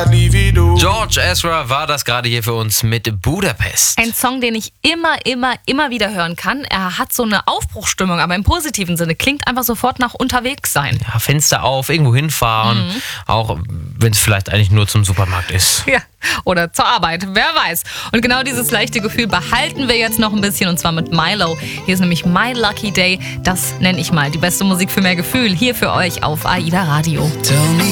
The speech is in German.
George Ezra war das gerade hier für uns mit Budapest. Ein Song, den ich immer wieder hören kann. Er hat so eine Aufbruchsstimmung, aber im positiven Sinne. Klingt einfach sofort nach unterwegs sein. Ja, Fenster auf, irgendwo hinfahren, auch wenn es vielleicht eigentlich nur zum Supermarkt ist. Ja, oder zur Arbeit, wer weiß. Und genau dieses leichte Gefühl behalten wir jetzt noch ein bisschen, und zwar mit Milo. Hier ist nämlich My Lucky Day. Das nenne ich mal die beste Musik für mehr Gefühl. Hier für euch auf AIDA Radio. Tell me